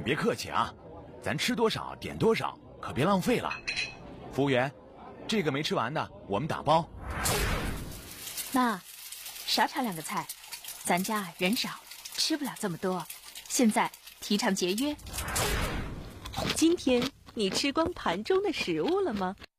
别客气啊，咱吃多少点多少，可别浪费了。服务员，这个没吃完的我们打包。 妈，少炒2个菜，咱家人少，吃不了这么多。现在提倡节约。 今天你吃光盘中的食物了吗？